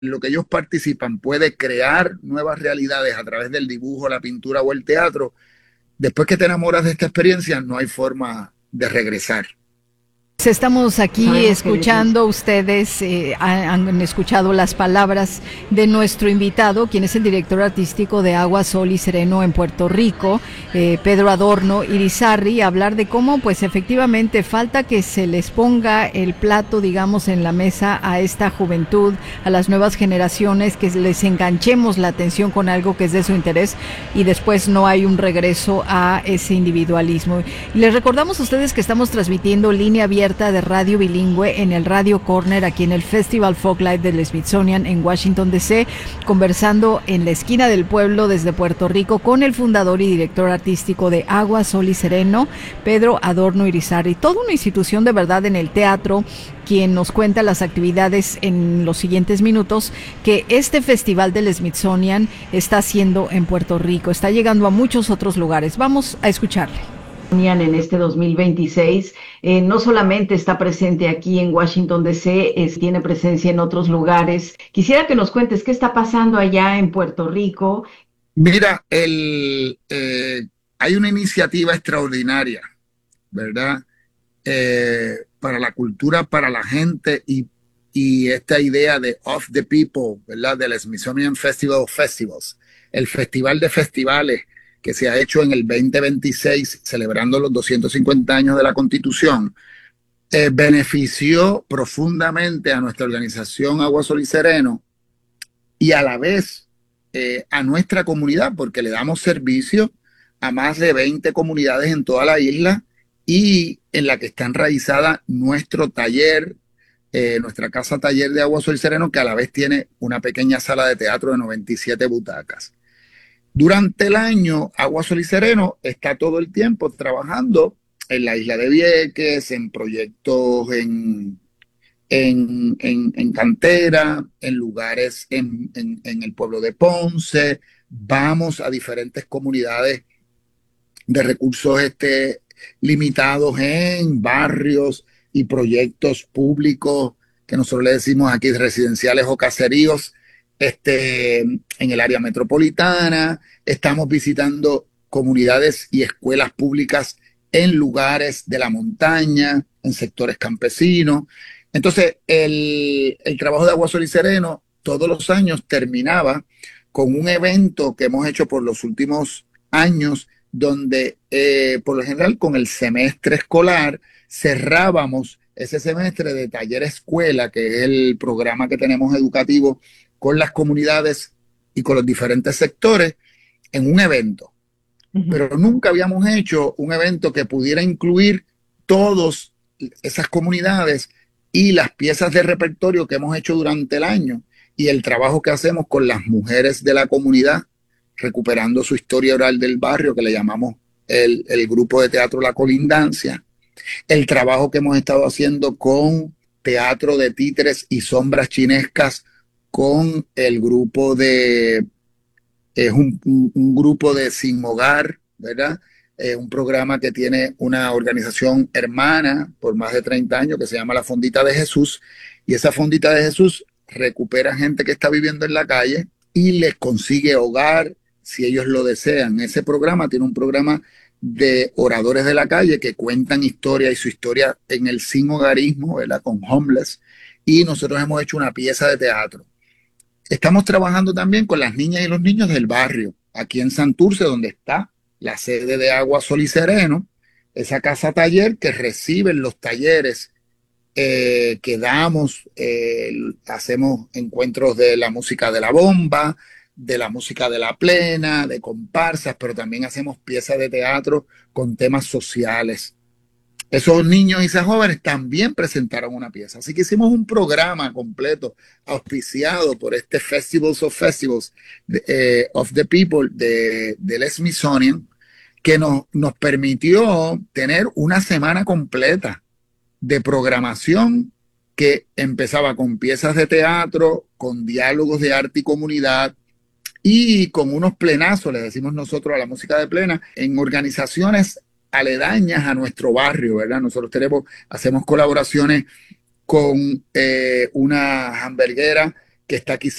lo que ellos participan puede crear nuevas realidades a través del dibujo, la pintura o el teatro, después que te enamoras de esta experiencia, no hay forma de regresar. Estamos aquí Sabemos que escuchando, ustedes han escuchado las palabras de nuestro invitado, quien es el director artístico de Agua, Sol y Sereno en Puerto Rico, Pedro Adorno Irizarry, hablar de cómo pues efectivamente falta que se les ponga el plato, digamos, en la mesa a esta juventud, a las nuevas generaciones, que les enganchemos la atención con algo que es de su interés y después no hay un regreso a ese individualismo. Y les recordamos a ustedes que estamos transmitiendo línea abierta de radio bilingüe en el Radio Corner, aquí en el Festival Folklife del Smithsonian en Washington DC, conversando en la esquina del pueblo desde Puerto Rico con el fundador y director artístico de Agua, Sol y Sereno, Pedro Adorno Irizarry, toda una institución de verdad en el teatro, quien nos cuenta las actividades en los siguientes minutos que este festival del Smithsonian está haciendo en Puerto Rico. Está llegando a muchos otros lugares. Vamos a escucharle. En este 2026, no solamente está presente aquí en Washington DC, tiene presencia en otros lugares. Quisiera que nos cuentes qué está pasando allá en Puerto Rico. Mira, hay una iniciativa extraordinaria, ¿verdad? Para la cultura, para la gente y esta idea de Of the People, ¿verdad? Del Smithsonian Festival of Festivals, el festival de festivales que se ha hecho en el 2026, celebrando los 250 años de la Constitución, benefició profundamente a nuestra organización Agua, Sol y Sereno y a la vez a nuestra comunidad, porque le damos servicio a más de 20 comunidades en toda la isla y en la que está enraizada nuestro taller, nuestra casa taller de Agua, Sol y Sereno, que a la vez tiene una pequeña sala de teatro de 97 butacas. Durante el año, Agua, Sol y Sereno está todo el tiempo trabajando en la isla de Vieques, en proyectos en cantera, en lugares en el pueblo de Ponce. Vamos a diferentes comunidades de recursos limitados en barrios y proyectos públicos que nosotros le decimos aquí residenciales o caseríos, en el área metropolitana. Estamos visitando comunidades y escuelas públicas en lugares de la montaña, en sectores campesinos. Entonces, el trabajo de Agua, Sol y Sereno todos los años terminaba con un evento que hemos hecho por los últimos años, donde por lo general con el semestre escolar cerrábamos ese semestre de taller escuela, que es el programa que tenemos educativo con las comunidades y con los diferentes sectores, en un evento. Pero nunca habíamos hecho un evento que pudiera incluir todas esas comunidades y las piezas de repertorio que hemos hecho durante el año y el trabajo que hacemos con las mujeres de la comunidad, recuperando su historia oral del barrio, que le llamamos el grupo de teatro La Colindancia, el trabajo que hemos estado haciendo con teatro de títeres y sombras chinescas, con el grupo es un grupo de Sin Hogar, ¿verdad? Un programa que tiene una organización hermana por más de 30 años que se llama La Fondita de Jesús, y esa Fondita de Jesús recupera gente que está viviendo en la calle y les consigue hogar si ellos lo desean. Ese programa tiene un programa de oradores de la calle que cuentan historia y su historia en el sin hogarismo, ¿verdad? Con homeless, y nosotros hemos hecho una pieza de teatro. Estamos trabajando también con las niñas y los niños del barrio, aquí en Santurce, donde está la sede de Agua, Sol y Sereno, esa casa taller que recibe los talleres que damos, hacemos encuentros de la música de la bomba, de la música de la plena, de comparsas, pero también hacemos piezas de teatro con temas sociales. Esos niños y esas jóvenes también presentaron una pieza. Así que hicimos un programa completo auspiciado por este Festivals of Festivals of the People del Smithsonian, que nos permitió tener una semana completa de programación que empezaba con piezas de teatro, con diálogos de arte y comunidad y con unos plenazos, le decimos nosotros a la música de plena, en organizaciones aledañas a nuestro barrio, ¿verdad? Nosotros hacemos colaboraciones con una hamburguera que está aquí